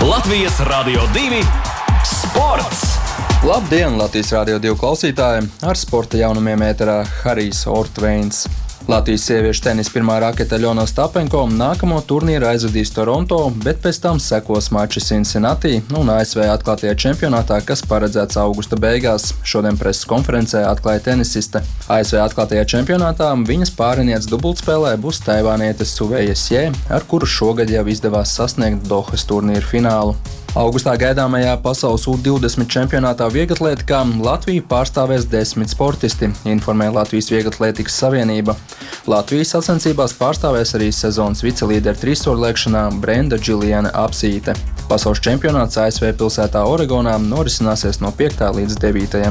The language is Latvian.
Latvijas Radio 2 sports! Labdien, Latvijas Radio 2 klausītāji! Ar sporta jaunumiem ēterā Harijs Ortveins. Latvijas sieviešu tenisa pirmā rakete Aļona Ostapenko nākamo turnīru aizvadīs Toronto, bet pēc tam sekos mači Cincinnati un ASV atklātajā čempionātā, kas paredzēts augusta beigās. Šodien preses konferencē atklāja tenisiste. ASV atklātajā čempionātā viņas pārinieks dubultspēlē būs taivāniete Suveja Sje, ar kuru šogad jau izdevās sasniegt Dohas turnīru finālu. Augustā gaidāmajā pasaules U20 čempionātā vieglatlētikā Latviju pārstāvēs 10 sportisti, informē Latvijas Vieglatlētikas savienība. Latvijas sacensībās pārstāvēs arī sezonas vicelīderi trīsstūrlēkšanā Brenda Džiljana Apsīte. Pasaules čempionāts ASV pilsētā Oregonā norisināsies no 5. līdz 9.